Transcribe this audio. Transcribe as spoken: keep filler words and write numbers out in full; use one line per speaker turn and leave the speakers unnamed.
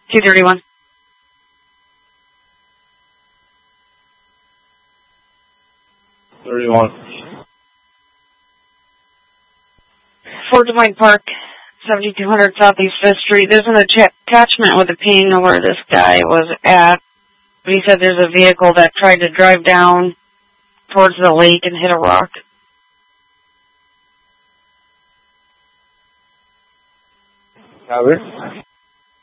two thirty-one.
thirty-one.
Fort Des Moines Park, seventy-two hundred Southeast Fifth Street. There's an attachment with a ping where this guy was at. But he said there's a vehicle that tried to drive down towards the lake and hit a rock.
Copy.